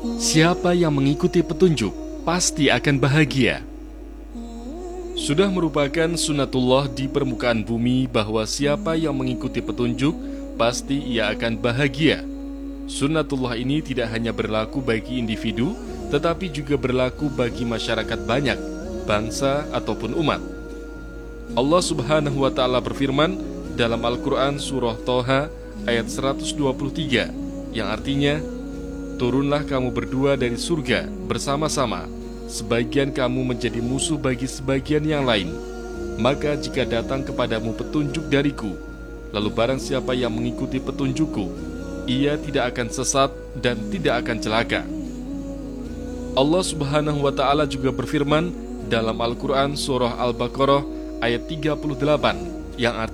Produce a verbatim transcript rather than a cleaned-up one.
Siapa yang mengikuti petunjuk pasti akan bahagia. Sudah merupakan sunatullah di permukaan bumi bahwa siapa yang mengikuti petunjuk pasti ia akan bahagia. Sunatullah ini tidak hanya berlaku bagi individu, tetapi juga berlaku bagi masyarakat banyak, bangsa ataupun umat. Allah Subhanahu wa Ta'ala berfirman dalam Al-Quran Surah Toha ayat seratus dua puluh tiga, yang artinya, turunlah kamu berdua dari surga bersama-sama, sebagian kamu menjadi musuh bagi sebagian yang lain. Maka jika datang kepadamu petunjuk dariku, lalu barang siapa yang mengikuti petunjukku, ia tidak akan sesat dan tidak akan celaka. Allah Subhanahu wa Ta'ala juga berfirman dalam Al-Quran Surah Al-Baqarah ayat tiga puluh delapan, yang artinya,